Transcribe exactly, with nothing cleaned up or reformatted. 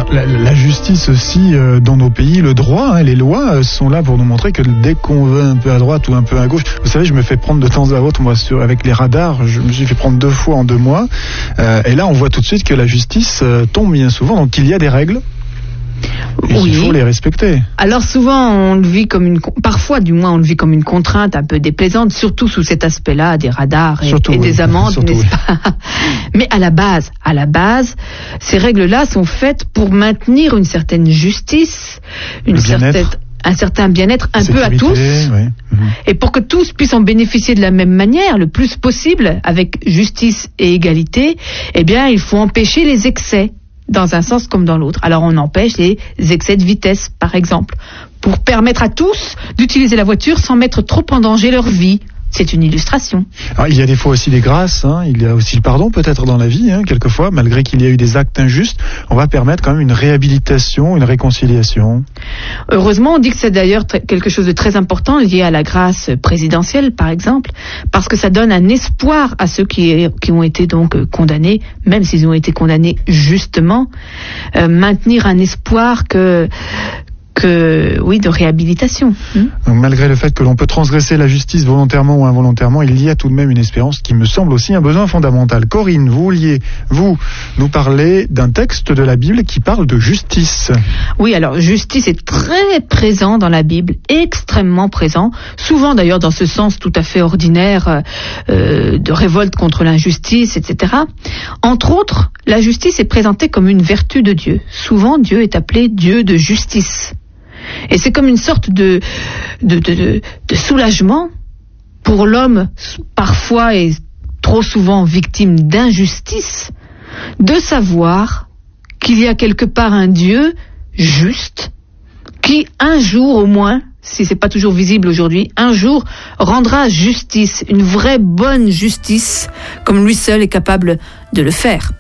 La, la justice aussi euh, dans nos pays, le droit, hein, les lois euh, sont là pour nous montrer que dès qu'on va un peu à droite ou un peu à gauche, vous savez, je me fais prendre de temps à autre, moi, sur, avec les radars, je me suis fait prendre deux fois en deux mois, euh, et là on voit tout de suite que la justice euh, tombe bien souvent, donc il y a des règles. Et oui. Il faut les respecter. Alors souvent, on le vit comme une, parfois du moins, on le vit comme une contrainte un peu déplaisante, surtout sous cet aspect-là des radars et, surtout, et oui. des amendes, surtout, n'est-ce oui. pas ? Mais à la base, à la base, ces règles-là sont faites pour maintenir une certaine justice, une certaine, un certain bien-être, un peu à tous, oui. mmh. et pour que tous puissent en bénéficier de la même manière, le plus possible, avec justice et égalité. Eh bien, il faut empêcher les excès, dans un sens comme dans l'autre. Alors on empêche les excès de vitesse, par exemple, pour permettre à tous d'utiliser la voiture sans mettre trop en danger leur vie. C'est une illustration. Alors, il y a des fois aussi des grâces, hein. Il y a aussi le pardon peut-être dans la vie, hein. Quelquefois, malgré qu'il y a eu des actes injustes, on va permettre quand même une réhabilitation, une réconciliation. Heureusement, on dit que c'est d'ailleurs t- quelque chose de très important lié à la grâce présidentielle, par exemple, parce que ça donne un espoir à ceux qui, qui ont été donc condamnés, même s'ils ont été condamnés justement, euh, maintenir un espoir que... que oui, de réhabilitation. Hum. Donc, malgré le fait que l'on peut transgresser la justice volontairement ou involontairement, il y a tout de même une espérance qui me semble aussi un besoin fondamental. Corinne, vous vouliez, vous, nous parler d'un texte de la Bible qui parle de justice. Oui, alors justice est très présent dans la Bible, extrêmement présent, souvent d'ailleurs dans ce sens tout à fait ordinaire euh, de révolte contre l'injustice, et cetera. Entre autres, la justice est présentée comme une vertu de Dieu. Souvent, Dieu est appelé Dieu de justice. Et c'est comme une sorte de, de, de, de, de soulagement pour l'homme, parfois et trop souvent victime d'injustice, de savoir qu'il y a quelque part un Dieu juste qui, un jour au moins, si c'est pas toujours visible aujourd'hui, un jour rendra justice, une vraie bonne justice, comme lui seul est capable de le faire.